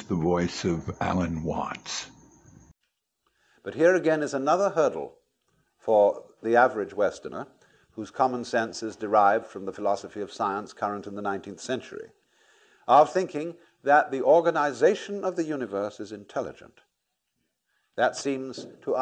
with the voice of Alan Watts. But here again is another hurdle for the average Westerner, whose common sense is derived from the philosophy of science current in the 19th century, of thinking that the organization of the universe is intelligent. That seems to